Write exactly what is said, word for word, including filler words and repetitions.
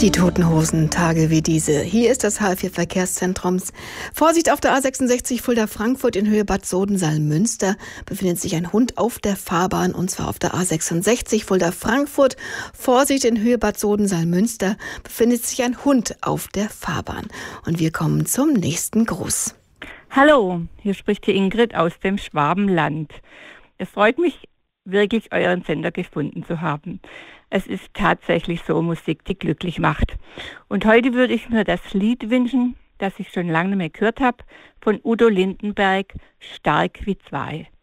Die Toten Hosen, Tage wie diese. Hier ist das H F vier Verkehrszentrums. Vorsicht auf der A sechsundsechzig Fulda-Frankfurt in Höhe Bad Soden-Salmünster befindet sich ein Hund auf der Fahrbahn, und zwar auf der A sechsundsechzig Fulda-Frankfurt. Vorsicht, in Höhe Bad Soden-Salmünster befindet sich ein Hund auf der Fahrbahn. Und wir kommen zum nächsten Gruß. Hallo, hier spricht die Ingrid aus dem Schwabenland. Es freut mich wirklich, euren Sender gefunden zu haben. Es ist tatsächlich so Musik, die glücklich macht. Und heute würde ich mir das Lied wünschen, das ich schon lange nicht mehr gehört habe, von Udo Lindenberg, Stark wie zwei.